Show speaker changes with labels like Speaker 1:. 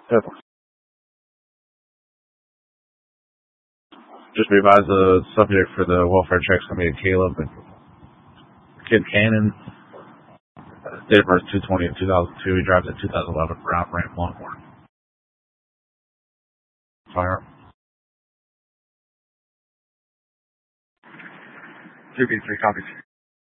Speaker 1: Yep. Just revise the subject for the welfare check's gonna be Caleb and Kid Cannon. Date of birth 2/20/2002. He drives a 2011 Ram Longhorn. Fire.
Speaker 2: 2B3 copies.